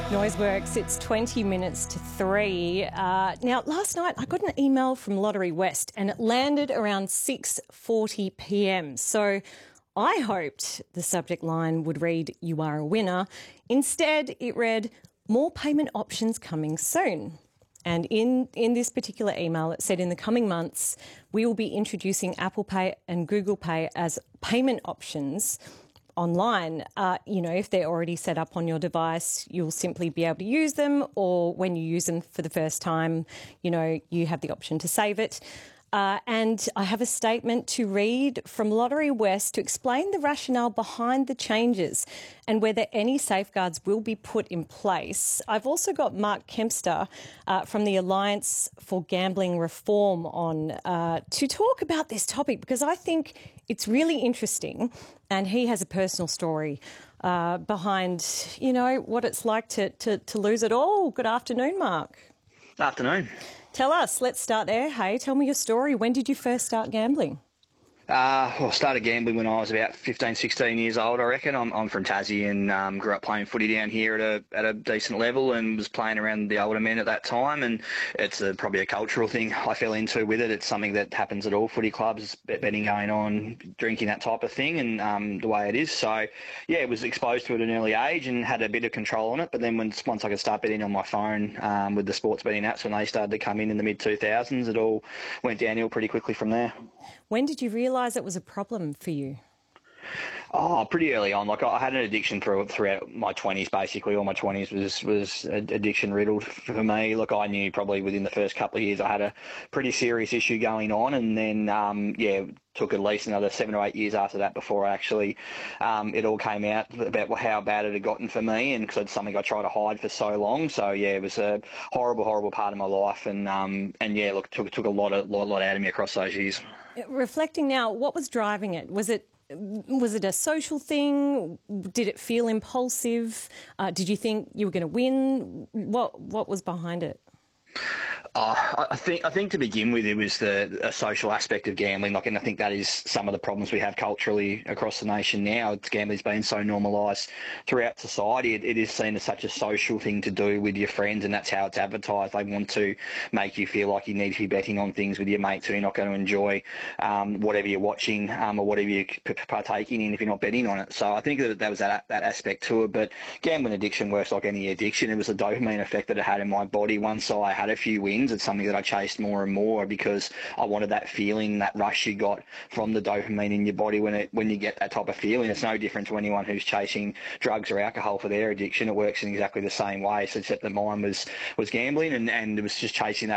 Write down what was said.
Noiseworks, it's 20 minutes to 3. Now, last night I got an email from Lottery West and it landed around 6:40 p.m. So I hoped the subject line would read, "You are a winner." Instead, it read, "More payment options coming soon." And in this particular email, it said in the coming months, we will be introducing Apple Pay and Google Pay as payment options online. If they're already set up on your device, you'll simply be able to use them, or when you use them for the first time, you have the option to save it. And I have a statement to read from Lottery West to explain the rationale behind the changes and whether any safeguards will be put in place. I've also got Mark Kempster from the Alliance for Gambling Reform on to talk about this topic, because I think it's really interesting and he has a personal story behind, what it's like to lose it all. Good afternoon, Mark. Afternoon. Tell us, let's start there. Hey, tell me your story. When did you first start gambling? I started gambling when I was about 15, 16 years old, I reckon. I'm from Tassie and grew up playing footy down here at a decent level and was playing around the older men at that time. And it's probably a cultural thing I fell into with it. It's something that happens at all footy clubs, betting going on, drinking, that type of thing, and the way it is. So, yeah, was exposed to it at an early age and had a bit of control on it. But then once I could start betting on my phone with the sports betting apps, when they started to come in the mid-2000s, it all went downhill pretty quickly from there. When did you realise it was a problem for you? Oh, pretty early on. Like, I had an addiction throughout my 20s, basically. All my 20s was addiction riddled for me. Look, I knew probably within the first couple of years I had a pretty serious issue going on, and then, took at least another 7 or 8 years after that before I actually, it all came out about how bad it had gotten for me, and because it's something I tried to hide for so long. So, yeah, it was a horrible, horrible part of my life, and look, took a lot out of me across those years. Reflecting now, what was driving it? Was it a social thing? Did it feel impulsive? Did you think you were going to win? What was behind it? I think to begin with, it was a social aspect of gambling. And I think that is some of the problems we have culturally across the nation now. Gambling's been so normalised throughout society. It is seen as such a social thing to do with your friends, and that's how it's advertised. They want to make you feel like you need to be betting on things with your mates, so you're not going to enjoy whatever you're watching or whatever you're partaking in if you're not betting on it. So I think that was that aspect to it. But gambling addiction works like any addiction. It was the dopamine effect that it had in my body. Once I had a few wins, it's something that I chased more and more because I wanted that feeling, that rush you got from the dopamine in your body when you get that type of feeling. It's no different to anyone who's chasing drugs or alcohol for their addiction. It works in exactly the same way, so except that mine was gambling and it was just chasing